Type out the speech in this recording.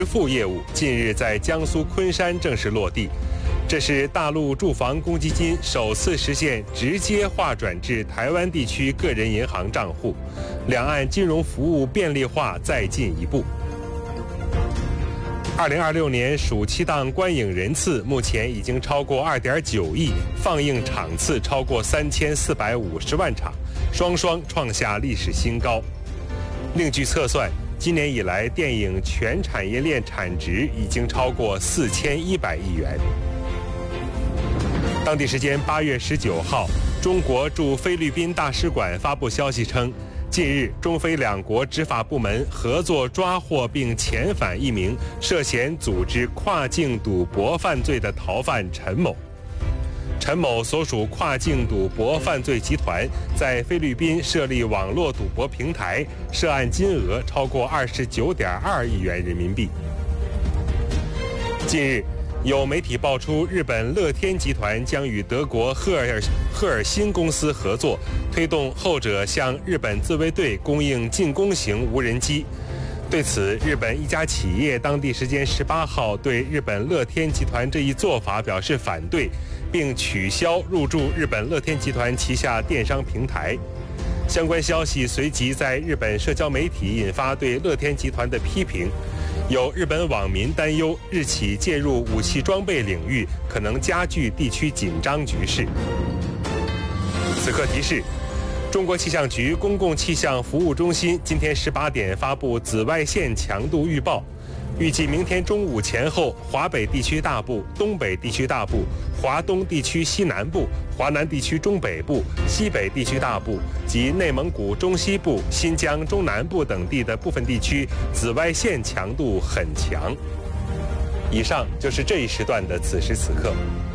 付业务近日在江苏昆山正式落地，这是大陆住房公积金首次实现直接划转至台湾地区个人银行账户，两岸金融服务便利化再进一步。2026年暑期档观影人次目前已经超过2.9亿，放映场次超过3450万场，双双创下历史新高。另据测算，今年以来电影全产业链产值已经超过4100亿元。当地时间8月19号，中国驻菲律宾大使馆发布消息称，近日中菲两国执法部门合作抓获并遣返一名涉嫌组织跨境赌博犯罪的逃犯陈某。陈某所属跨境赌博犯罪集团在菲律宾设立网络赌博平台，涉案金额超过29.2亿元人民币。近日，有媒体爆出，日本乐天集团将与德国赫尔辛公司合作，推动后者向日本自卫队供应进攻型无人机。对此，日本一家企业当地时间18号对日本乐天集团这一做法表示反对，并取消入驻日本乐天集团旗下电商平台。相关消息随即在日本社交媒体引发对乐天集团的批评。有日本网民担忧，日企介入武器装备领域可能加剧地区紧张局势。此刻提示，中国气象局公共气象服务中心今天18点发布紫外线强度预报，预计明天中午前后，华北地区大部、东北地区大部、华东地区西南部、华南地区中北部、西北地区大部及内蒙古中西部、新疆中南部等地的部分地区紫外线强度很强。以上就是这一时段的此时此刻。